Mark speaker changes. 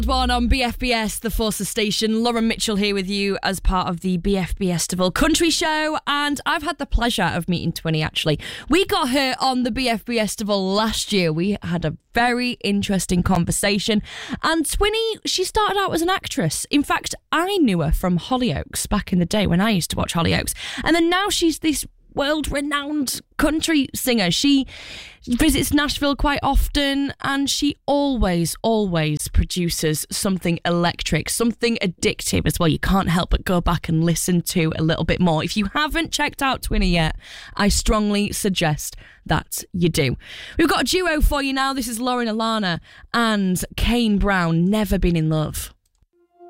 Speaker 1: One on BFBS, the Forces Station. Lauren Mitchell here with you as part of the BFBS Country Show, and I've had the pleasure of meeting Twinny, actually. We got her on the BFBS last year. We had a very interesting conversation, and Twinny, she started out as an actress. In fact, I knew her from Hollyoaks back in the day when I used to watch Hollyoaks, and then now she's this world-renowned country singer. She visits Nashville quite often, and she always produces something electric, something addictive as well. You can't help but go back and listen to a little bit more. If you haven't checked out Twinny yet, I strongly suggest that you do. We've got a duo for you now. This is Lauren Alana and Kane Brown, Never Been in Love.